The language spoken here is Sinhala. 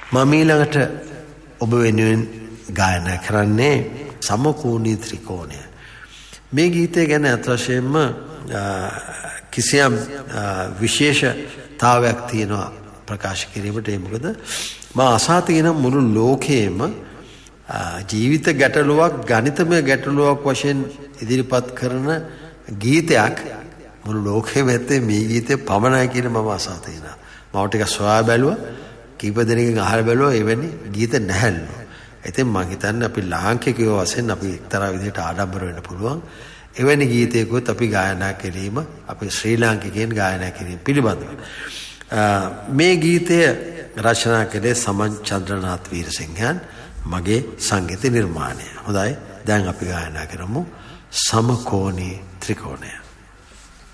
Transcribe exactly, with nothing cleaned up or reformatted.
මම ඊළඟට ඔබ වෙනුවෙන් ගායනා කරන්නේ සමකෝණී ත්‍රිකෝණය. මේ ගීතය ගැන අත් වශයෙන්ම කිසියම් විශේෂතාවයක් තියෙනවා ප්‍රකාශ කිරීමට. ඒ මොකද මම අසා තියෙන මුළු ලෝකයේම ජීවිත ගැටලුවක් ගණිතමය ගැටලුවක් වශයෙන් ඉදිරිපත් කරන ගීතයක් මුළු ලෝකෙම ඇත්තේ මේ ගීතය පමණයි කියන මම අසා තියෙනවා. මම ටික සොයා බැලුවා, කීප දෙනෙක්ගෙන් අහලා බැලුවා, එවැනි ගීත නැහැලු. ඉතින් මම හිතන්නේ අපි ලාංකිකයෝ වශයෙන් අපි එක්තරා විදිහට ආඩම්බර වෙන්න පුළුවන්. එවැනි ගීතයකුත් අපි ගායනා කිරීම, අපි ශ්‍රී ලාංකිකයන් ගායනා කිරීම පිළිබඳව. මේ ගීතය රචනා කළේ සමන් චන්ද්‍රනාත් වීරසිංහයන්, මගේ සංගීත නිර්මාණය. හොඳයි, දැන් අපි ගායනා කරමු සමකෝණී ත්‍රිකෝණය.